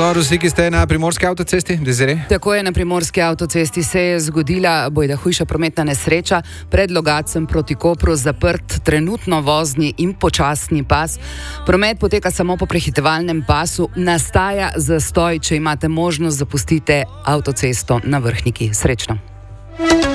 pozor, vsi, ki ste na primorski avtocesti, Desiree? Tako je, na primorski avtocesti se je zgodila bojda hujša prometna nesreča. Pred Logatcem proti Kopru zaprt trenutno vozni in počasni pas. Promet poteka samo po prehitevalnem pasu. Nastaja zastoj, če imate možnost, zapustite avtocesto na Vrhniki. Srečno.